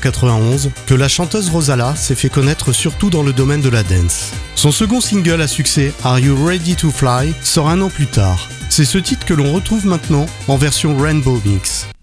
1991 que la chanteuse Rosala s'est fait connaître surtout dans le domaine de la dance. Son second single à succès, Are You Ready to Fly, sort un an plus tard. C'est ce titre que l'on retrouve maintenant en version Rainbow Mix.